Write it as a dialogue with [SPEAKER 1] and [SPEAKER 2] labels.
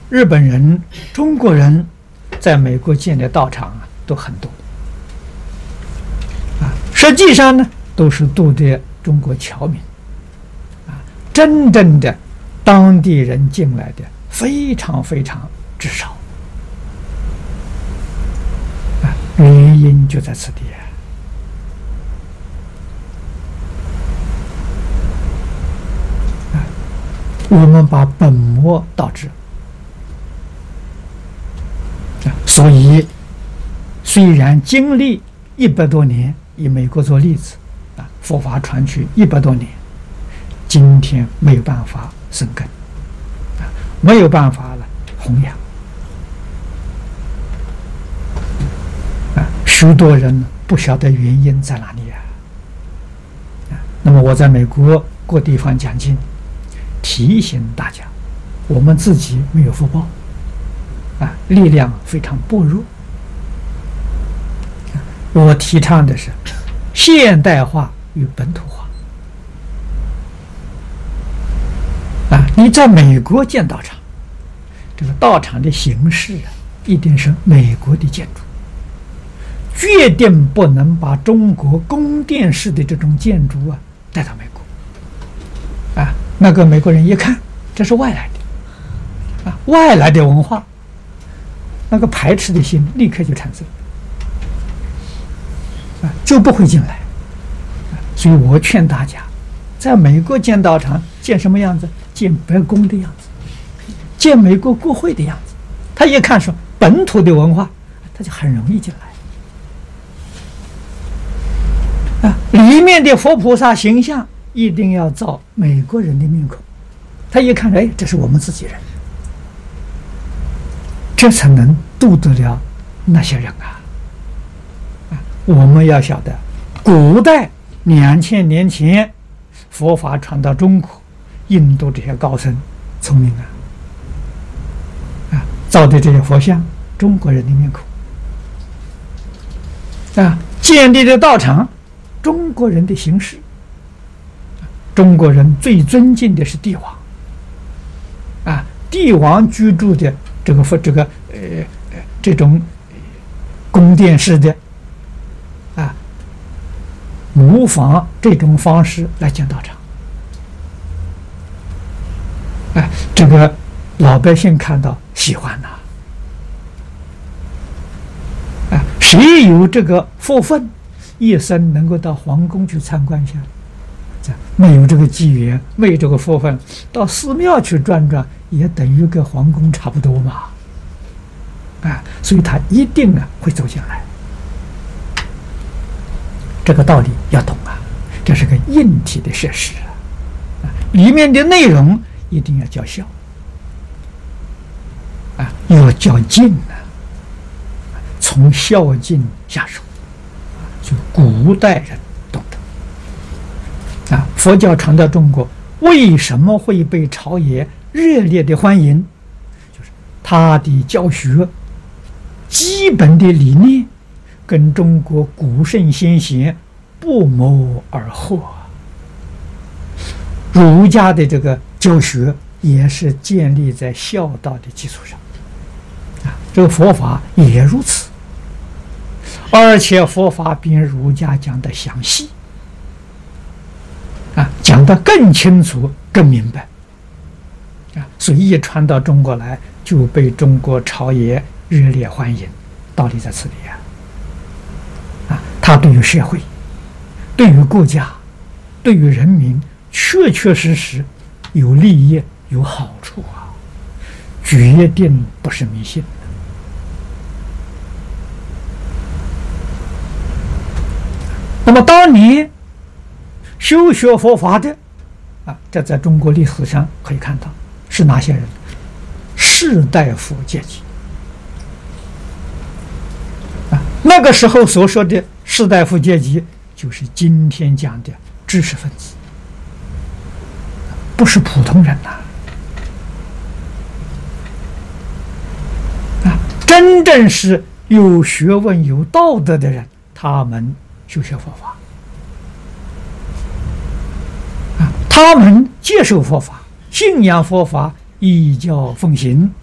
[SPEAKER 1] 日本人、中国人在美国建的道场都很多实际上呢，都是度的中国侨民真正的当地人进来的非常非常之少原因就在此地我们把本末倒置所以虽然经历100多年，以美国做例子佛法传去100多年，今天没有办法生根没有办法了弘扬许多人不晓得原因在哪里那么我在美国各地方讲经，提醒大家，我们自己没有福报力量非常薄弱我提倡的是现代化与本土化你在美国建道场，这个道场的形式一定是美国的建筑，决定不能把中国宫殿式的这种建筑带到美国那个美国人一看这是外来的外来的文化，那个排斥的心立刻就产生就不会进来所以我劝大家在美国建道场建什么样子？建白宫的样子，建美国国会的样子，他一看说本土的文化，他就很容易进来里面的佛菩萨形象一定要造美国人的面孔，他一看这是我们自己人，这才能度得了那些人我们要晓得古代2000年前佛法传到中国，印度这些高僧聪明造的这些佛像，中国人的面孔建立的道场，中国人的形式。中国人最尊敬的是帝王帝王居住的这种宫殿式的模仿这种方式来建道场这个老百姓看到喜欢谁有这个福分一生能够到皇宫去参观一下，没有这个机缘，没有这个福分，到寺庙去转转也等于跟皇宫差不多嘛所以他一定会走进来，这个道理要懂这是个硬体的设施里面的内容一定要叫孝要较敬从孝敬下手，就古代人懂得佛教传到中国为什么会被朝野热烈的欢迎，就是他的教学基本的理念跟中国古圣先贤不谋而合儒家的这个教学也是建立在孝道的基础上这个佛法也如此，而且佛法比儒家讲的详细讲得更清楚更明白所以一传到中国来就被中国朝野热烈欢迎，道理在此里它对于社会、对于国家、对于人民确确实实有利益有好处决定不是迷信那么当年修学佛法的这在中国历史上可以看到是哪些人？士大夫阶级那个时候所说的士大夫阶级就是今天讲的知识分子，不是普通人真正是有学问有道德的人，他们修学佛法他们接受佛法，信仰佛法，依教奉行